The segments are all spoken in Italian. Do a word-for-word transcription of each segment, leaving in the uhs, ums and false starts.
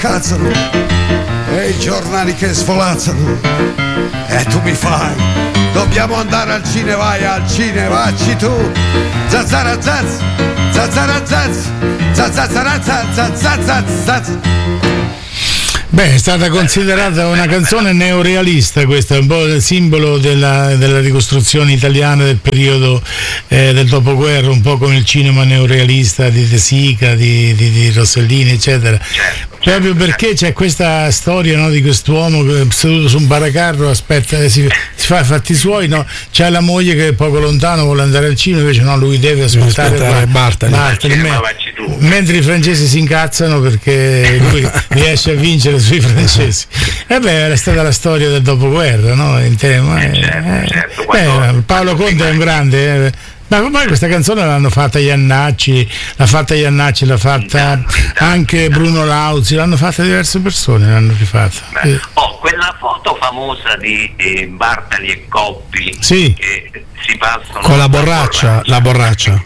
cazzano e i giornali che svolazzano e tu mi fai dobbiamo andare al cinema, vai al cinema, vacci tu zazzara zazz zazzara zazz zazzara zazz zazzara zazz. Beh, è stata considerata una canzone neorealista, questa è un po' il simbolo della, della ricostruzione italiana del periodo eh, del dopoguerra, un po' come il cinema neorealista di De Sica, di, di, di Rossellini, eccetera. Certo, Proprio perché c'è questa storia, no, di quest'uomo che seduto su un baracarro, aspetta, si, si fa i fatti suoi, no? C'è la moglie che è poco lontano, vuole andare al cinema, invece no, lui deve aspettare, aspettare Bartali. Bartali. Me- mentre i francesi si incazzano perché lui riesce a vincere sui francesi. E beh, è stata la storia del dopoguerra, no? In tema. Eh, certo, eh, certo. eh, Quando, Paolo Conte è un grande. Eh. Ma poi questa canzone l'hanno fatta Iannacci, l'ha fatta Iannacci, l'ha fatta anche Bruno Lauzi, l'hanno fatta diverse persone, l'hanno rifatta. Beh, oh, quella foto famosa di eh, Bartali e Coppi, sì, che si passano con la borraccia, la borraccia.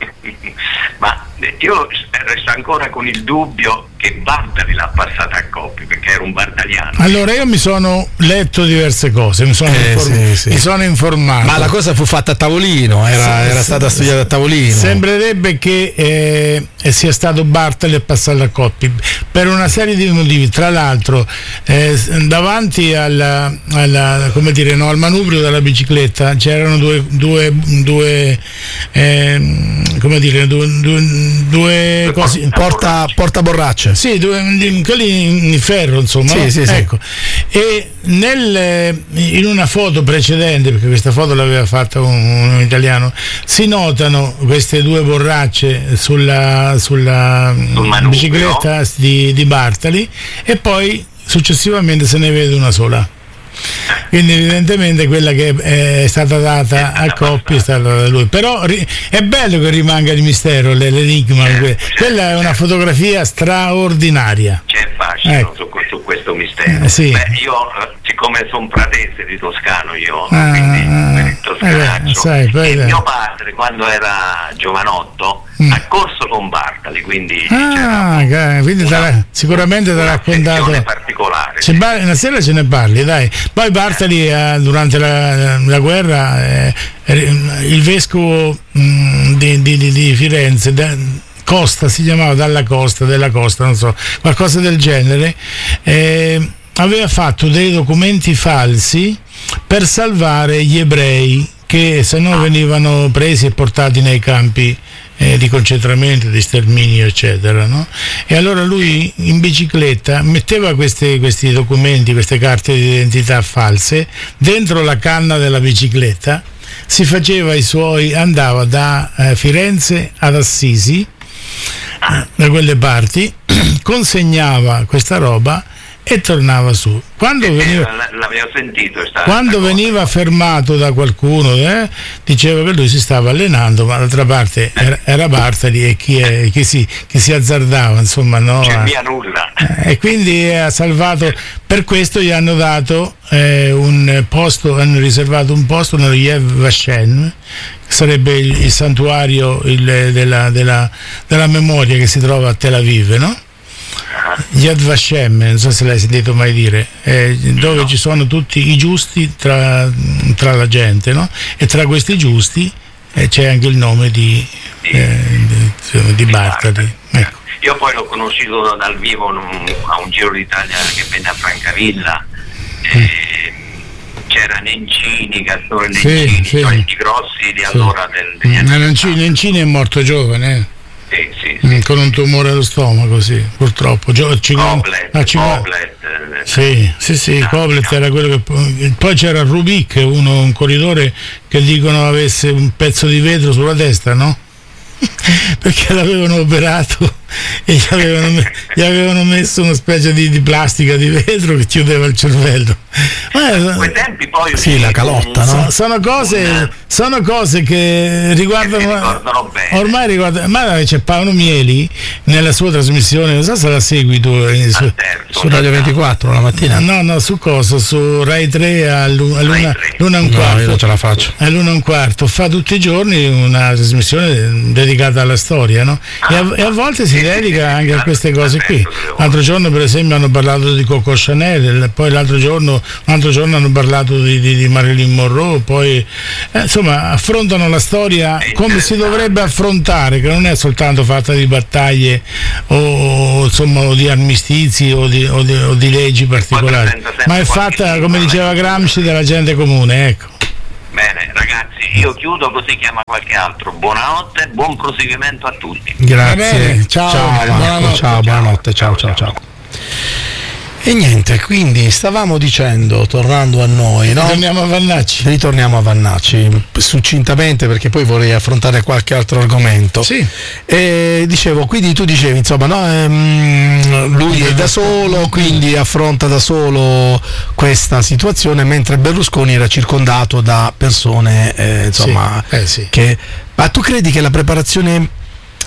Ma io resto ancora con il dubbio che Bartali l'ha passata a Coppi perché era un bartaliano. Allora io mi sono letto diverse cose, mi sono, eh, inform- sì, sì. mi sono informato. Ma la cosa fu fatta a tavolino, era, sì, era sì, stata sì, studiata a tavolino. Sembrerebbe che eh, sia stato Bartali a passare a Coppi per una serie di motivi. Tra l'altro eh, davanti alla, alla, come dire, no, al manubrio della bicicletta c'erano due, due, due eh, come dire, due, due, due cose, porta, porta borracce. sì, due, quelli in ferro, insomma, sì, no? sì, Ecco. sì. E nel, in una foto precedente, perché questa foto l'aveva fatta un, un italiano, si notano queste due borracce sulla, sulla manubrio, bicicletta, no? di, di Bartali, e poi successivamente se ne vede una sola. Quindi evidentemente quella che è stata data a Coppi è stata da lui. Però è bello che rimanga il mistero, l'enigma. Quella è una fotografia straordinaria. C'è fascino, ecco, su, su questo mistero. Eh, sì. Beh, io siccome sono pratese di Toscano, io ah, quindi il toscanaccio, eh, sai, poi, e eh. mio padre quando era giovanotto mm. ha corso con Bartali, quindi ah, c'era quindi una, sarà, sicuramente ti ha raccontato particolare. Sì. Bar- una sera ce ne parli, dai. Poi Bartali eh, durante la, la guerra eh, il vescovo mh, di, di, di, di Firenze da, Costa, si chiamava Dalla Costa, della Costa, non so, qualcosa del genere, eh, aveva fatto dei documenti falsi per salvare gli ebrei che se no venivano presi e portati nei campi eh, di concentramento, di sterminio, eccetera, no? E allora lui in bicicletta metteva questi, questi documenti, queste carte di identità false dentro la canna della bicicletta, si faceva i suoi, andava da eh, Firenze ad Assisi, eh, da quelle parti, consegnava questa roba e tornava su. Quando veniva, l'avevo sentito, quando veniva fermato da qualcuno, eh, diceva che lui si stava allenando, ma d'altra parte era, era Bartali e chi, è, chi, si, chi si azzardava, insomma, no? C'è via nulla. Eh, e quindi ha salvato. Per questo gli hanno dato eh, un posto, hanno riservato un posto nello Yad Vashem, che sarebbe il, il santuario il, della, della, della memoria che si trova a Tel Aviv, no? Yad Vashem, non so se l'hai sentito mai dire, eh, dove no. Ci sono tutti i giusti tra, tra la gente, no? E tra questi giusti eh, c'è anche il nome di, eh, di, di Bartali. Ecco. Io poi l'ho conosciuto dal vivo un, a un Giro d'Italia che venne a Francavilla. Eh, c'era Nencini, Gastone Nencini, sì, cioè sì. i grossi di sì. allora del, degli anni Nencini, Nencini è morto giovane, eh. Sì, sì, sì. Con un tumore allo stomaco, sì, purtroppo. Gio- Coblet, ah, cinquanta Coblet, sì, sì, sì, no, Coblet no. Era quello che poi c'era Rubik, uno, un corridore che dicono avesse un pezzo di vetro sulla testa, no? Perché l'avevano operato e gli avevano, gli avevano messo una specie di, di plastica di vetro che chiudeva il cervello. Ma quei tempi poi sì, la calotta, un, no? Sono cose, un, sono cose che riguardano, che ricordano bene. Ormai riguarda, ma c'è Paolo Mieli nella sua trasmissione, non so se la segui tu eh, su, terzo, su Radio ventiquattro la mattina. No, no, su cosa? Su Rai tre a l'una, l'una e un quarto. No, io non ce la faccio. A l'una e un quarto fa tutti i giorni una trasmissione dedicata alla storia, no? Ah, e, a, e a volte si dedica anche a queste cose qui. L'altro giorno per esempio hanno parlato di Coco Chanel, poi l'altro giorno, un altro giorno hanno parlato di, di, di Marilyn Monroe, poi eh, insomma affrontano la storia come si dovrebbe affrontare, che non è soltanto fatta di battaglie o insomma o di armistizi o di, o di, o di leggi particolari, ma è fatta, come diceva Gramsci, della gente comune, ecco. Bene, ragazzi, io chiudo così chiama qualche altro. Buonanotte, buon proseguimento a tutti. Grazie. Ciao, ciao, Marco, buonanotte. ciao, buonanotte, ciao, ciao, ciao. E niente, quindi stavamo dicendo, tornando a noi, no? Torniamo a Vannacci. Ritorniamo a Vannacci, succintamente perché poi vorrei affrontare qualche altro argomento. Sì. E dicevo, quindi tu dicevi, insomma, no, ehm, lui è da solo, quindi affronta da solo questa situazione, mentre Berlusconi era circondato da persone, eh, insomma, sì. Eh, sì. che... Ma tu credi che la preparazione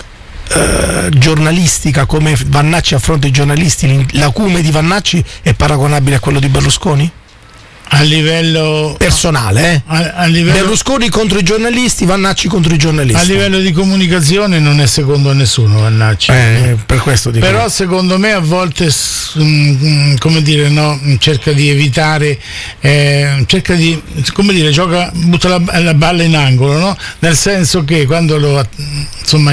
Uh, giornalistica, come Vannacci affronta i giornalisti, l'acume di Vannacci è paragonabile a quello di Berlusconi? A livello personale, eh? a, a livello, Berlusconi contro i giornalisti, Vannacci contro i giornalisti. A livello di comunicazione non è secondo a nessuno Vannacci. Eh, per questo dico. Però secondo me a volte mm, come dire, no, cerca di evitare, eh, cerca di, come dire, gioca, butta la, la palla in angolo, no? Nel senso che quando lo insomma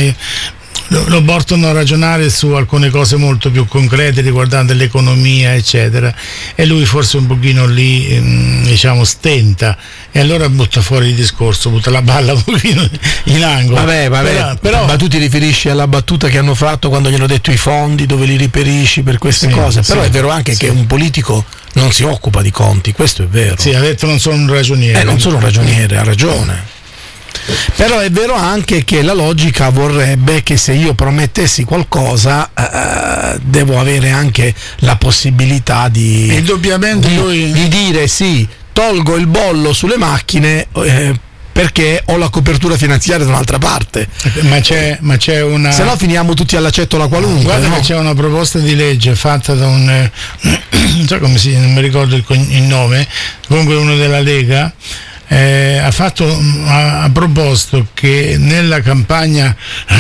lo portano a ragionare su alcune cose molto più concrete riguardanti l'economia eccetera, e lui forse un pochino lì ehm, diciamo stenta, e allora butta fuori il discorso, butta la palla un pochino in angolo. Vabbè, vabbè, però, però, ma tu ti riferisci alla battuta che hanno fatto quando gli hanno detto i fondi, dove li riperisci per queste sì, cose, però sì, è vero anche sì. che un politico non si occupa di conti, questo è vero. Sì, ha detto non sono un ragioniere. Eh, non sono un ragioniere, ha ragione. Però è vero anche che la logica vorrebbe che se io promettessi qualcosa eh, devo avere anche la possibilità di, indubbiamente di, lui... di dire sì, tolgo il bollo sulle macchine eh, perché ho la copertura finanziaria da un'altra parte. Ma c'è, ma c'è una... Se no finiamo tutti alla cettola qualunque. Guarda, no? che c'è una proposta di legge fatta da un... Eh, non so come si... non mi ricordo il, il nome, comunque uno della Lega. Eh, ha fatto ha, ha proposto che nella campagna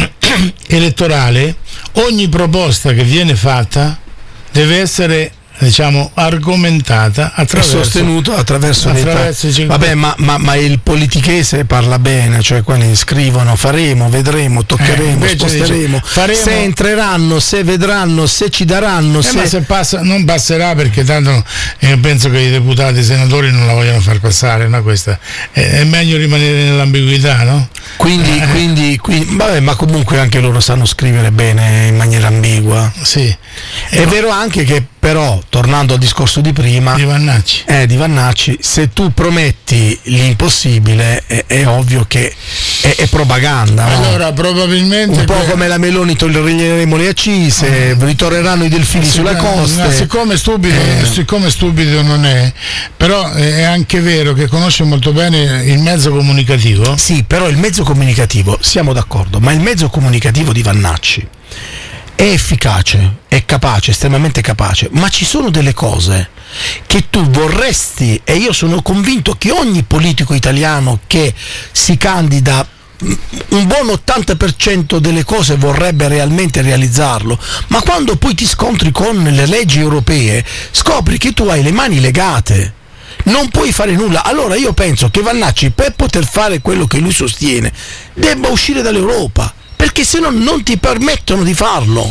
elettorale ogni proposta che viene fatta deve essere, diciamo, argomentata attraverso, sostenuto attraverso, attraverso dei... vabbè, ma, ma, ma il politichese parla bene, cioè quelli scrivono faremo, vedremo, toccheremo, eh, sposteremo, dice, faremo... se entreranno, se vedranno, se ci daranno, eh, se... ma se passa non passerà, perché tanto io penso che i deputati, i senatori non la vogliono far passare, no? Questa è, è meglio rimanere nell'ambiguità, no? Quindi, eh. quindi, quindi vabbè, ma comunque anche loro sanno scrivere bene in maniera ambigua. Sì. È eh, vero anche che però, tornando al discorso di prima di Vannacci, eh, di Vannacci, se tu prometti l'impossibile è, è ovvio che è, è propaganda. Allora no? probabilmente un po' que... come la Meloni, toglieremo le accise, ah. ritorneranno i delfini sulla costa. Siccome stupido, eh. siccome stupido non è, però è anche vero che conosce molto bene il mezzo comunicativo. Sì, però il mezzo comunicativo, siamo d'accordo, ma il mezzo comunicativo di Vannacci è efficace, è capace, estremamente capace, ma ci sono delle cose che tu vorresti, e io sono convinto che ogni politico italiano che si candida un buon ottanta per cento delle cose vorrebbe realmente realizzarlo, ma quando poi ti scontri con le leggi europee scopri che tu hai le mani legate, non puoi fare nulla. Allora io penso che Vannacci, per poter fare quello che lui sostiene, debba uscire dall'Europa, perché se no non ti permettono di farlo.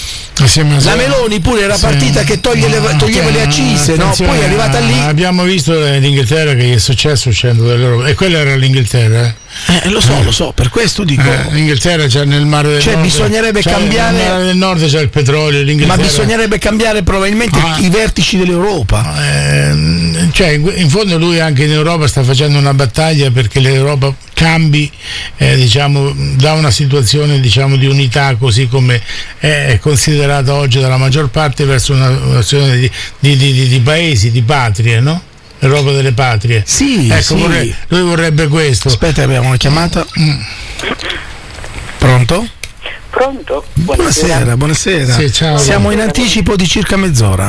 La Meloni pure era partita sì. che toglie le, toglieva le accise, no? Poi è arrivata lì. Abbiamo visto l'Inghilterra che è successo uscendo dall'Europa, e quella era l'Inghilterra. Eh? Eh, lo so, lo so, per questo dico. Eh, L'Inghilterra c'è nel mare del cioè, Nord. bisognerebbe c'è cambiare. Nel mare del Nord c'è il petrolio, l'Inghilterra. Ma bisognerebbe cambiare probabilmente ah. i vertici dell'Europa. Eh, cioè, in fondo lui anche in Europa sta facendo una battaglia perché l'Europa cambi, eh, diciamo, da una situazione, diciamo, di unità così come è considerata oggi dalla maggior parte, verso una, una situazione di, di, di, di paesi, di patrie, no? L'Europa delle patrie. Sì, ecco, sì. Vorrei, lui vorrebbe questo. Aspetta, abbiamo una chiamata. Mm. Pronto? Pronto? Buonasera, buonasera. buonasera. Sì, ciao. Siamo in anticipo di circa mezz'ora.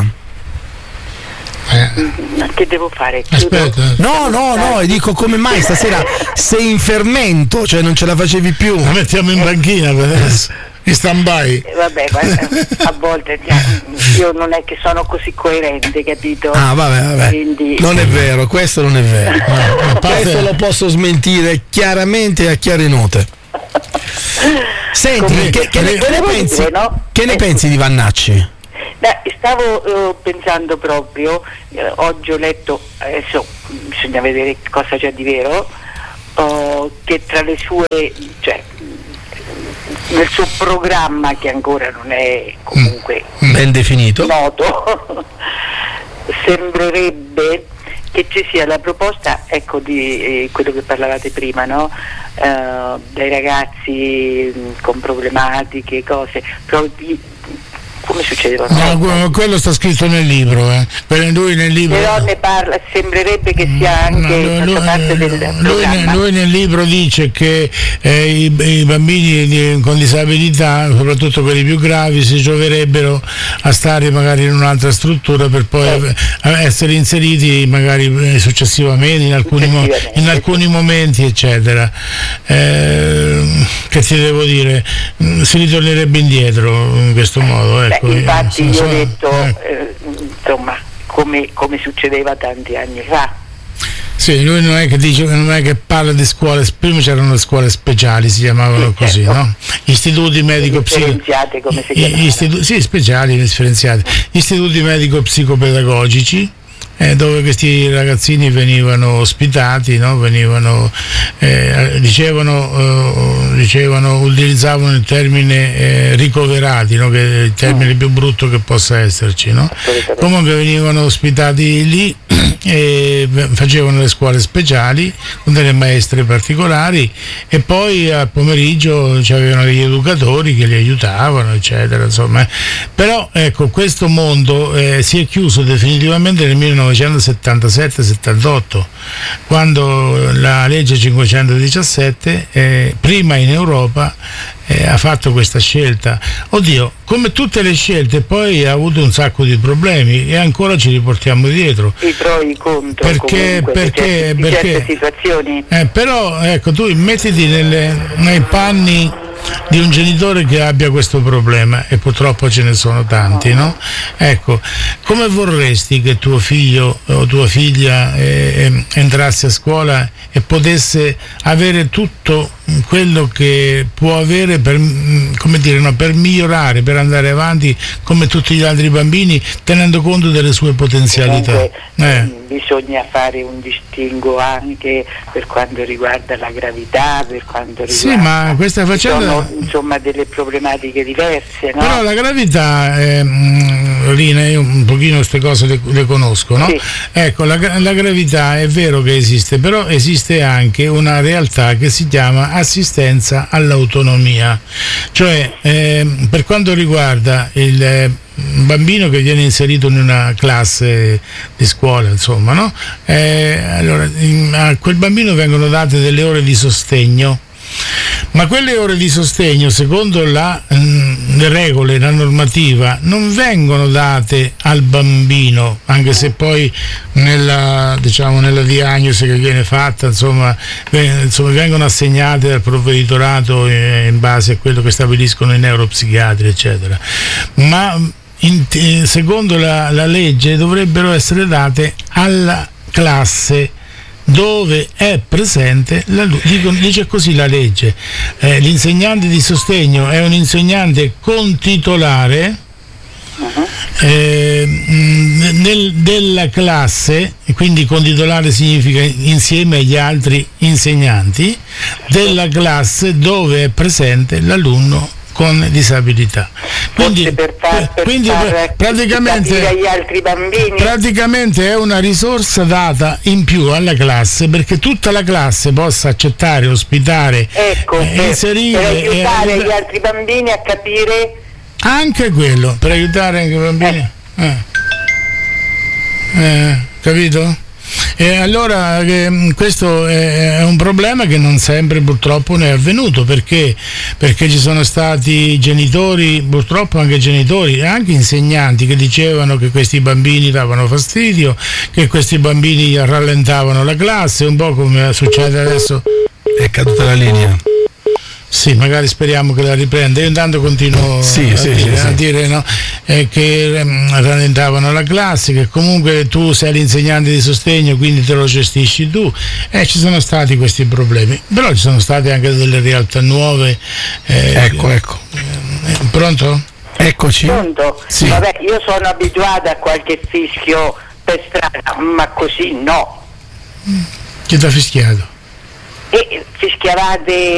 Eh. Ma che devo fare? Aspetta. No, no, no, e dico come mai stasera sei in fermento, cioè non ce la facevi più. La mettiamo in banchina per adesso. in stand-by. Eh, vabbè, ma a volte io non è che sono così coerente, capito? Ah, vabbè, vabbè. Quindi... Non è vero, questo non è vero. No, questo lo posso smentire chiaramente a chiare note. Senti, Comunque, che, che, ne, che ne pensi, dire, no? che ne eh, pensi di Vannacci? Beh, stavo eh, pensando proprio, eh, oggi ho letto, adesso bisogna vedere cosa c'è di vero, oh, che tra le sue, cioè nel suo programma, che ancora non è comunque ben definito, noto, sembrerebbe che ci sia la proposta, ecco, di eh, quello che parlavate prima, no? Uh, dai ragazzi mh, con problematiche, cose, proprio come succedeva? No, quello sta scritto nel libro, eh. Lui nel libro. Però ne parla, sembrerebbe che sia anche no, lui, parte del lui, programma. Lui nel libro dice che eh, i, i bambini di, con disabilità, soprattutto quelli più gravi, si gioverebbero a stare magari in un'altra struttura per poi eh. essere inseriti magari successivamente in alcuni, mo- in alcuni momenti, eccetera. Eh, che ti devo dire? Si ritornerebbe indietro in questo modo, ecco. Beh, infatti io so, ho detto ecco. eh, insomma come, come succedeva tanti anni fa. Sì, lui non è che dice, non è che parla di scuole, prima c'erano le scuole speciali, si chiamavano sì, così, certo. no? Istituti medico-psico- come si chiamano? Istitu- sì, speciali, differenziati. Istituti medico-psicopedagogici. Eh, dove questi ragazzini venivano ospitati, no? venivano, eh, dicevano, eh, dicevano, utilizzavano il termine eh, ricoverati, no? Che è il termine più brutto che possa esserci, no? Comunque venivano ospitati lì e facevano le scuole speciali con delle maestre particolari e poi al pomeriggio c'avevano degli educatori che li aiutavano, eccetera, insomma. Però ecco, questo mondo eh, si è chiuso definitivamente nel millenovecentosettantasette settantotto, quando la legge cinquecentodiciassette eh, prima in Europa eh, ha fatto questa scelta. Oddio, come tutte le scelte poi ha avuto un sacco di problemi e ancora ci riportiamo dietro. I pro e i contro, perché, comunque, perché, di perché, certe situazioni. Eh, però ecco, tu mettiti nelle, nei panni di un genitore che abbia questo problema, e purtroppo ce ne sono tanti, no? Ecco, come vorresti che tuo figlio o tua figlia eh, entrasse a scuola e potesse avere tutto quello che può avere per, come dire, no, per migliorare, per andare avanti come tutti gli altri bambini, tenendo conto delle sue potenzialità? Comunque, eh. bisogna fare un distinguo anche per quanto riguarda la gravità, per quanto riguarda, sì, ma questa faccenda, sono, insomma, delle problematiche diverse, no? Però la gravità, eh, Rina, io un pochino queste cose le, le conosco, no? Sì. Ecco, la, la gravità è vero che esiste, però esiste anche una realtà che si chiama assistenza all'autonomia, cioè eh, per quanto riguarda il eh, bambino che viene inserito in una classe di scuola, insomma, no? Eh, allora, in, a quel bambino vengono date delle ore di sostegno, ma quelle ore di sostegno, secondo la, mh, le regole, la normativa, non vengono date al bambino, anche se poi nella, diciamo, nella diagnosi che viene fatta, insomma, eh, insomma vengono assegnate dal provveditorato eh, in base a quello che stabiliscono i neuropsichiatri, eccetera. Ma in, eh, secondo la, la legge dovrebbero essere date alla classe dove è presente, la, dice così la legge, eh, l'insegnante di sostegno è un insegnante con titolare eh, nel, della classe, quindi con titolare significa insieme agli altri insegnanti, della classe dove è presente l'alunno con disabilità. Quindi, per far, per quindi far praticamente, agli altri bambini. praticamente è una risorsa data in più alla classe perché tutta la classe possa accettare, ospitare, ecco, eh, per, inserire, per aiutare eh, gli altri bambini a capire anche quello, per aiutare anche i bambini. Eh. Eh, capito? E allora eh, questo è un problema che non sempre purtroppo ne è avvenuto, perché perché ci sono stati genitori, purtroppo anche genitori e anche insegnanti che dicevano che questi bambini davano fastidio, che questi bambini rallentavano la classe, un po' come succede adesso. È caduta la linea. Sì, magari speriamo che la riprenda. Io intanto continuo sì, a, sì, dire, sì, a sì. dire no, eh, che um, rallentavano la classe, che comunque tu sei l'insegnante di sostegno, quindi te lo gestisci tu, e ci sono stati questi problemi, però ci sono state anche delle realtà nuove. eh, Ecco, ecco. eh, pronto? Eccoci. Pronto? Sì. Vabbè, io sono abituata a qualche fischio per strada, ma così no. Chi ti ha fischiato? E fischiavate